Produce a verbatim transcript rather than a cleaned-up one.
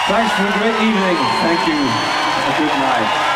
Thanks for a great evening. Thank you. Have a good night.